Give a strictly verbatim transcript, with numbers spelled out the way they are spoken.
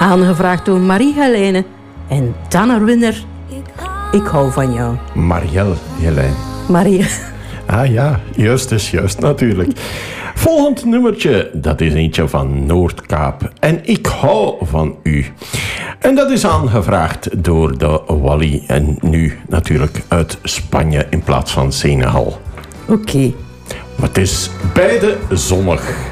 Aangevraagd door Marie-Helene en Tanner-winner. Ik hou van jou. Marielle Helene. Marie. Ah ja, juist is juist natuurlijk. Volgend nummertje, dat is eentje van Noordkaap. En ik hou van u. En dat is aangevraagd door de Wally. En nu natuurlijk uit Spanje in plaats van Senegal. Oké. Okay. Maar het is beide zonnig.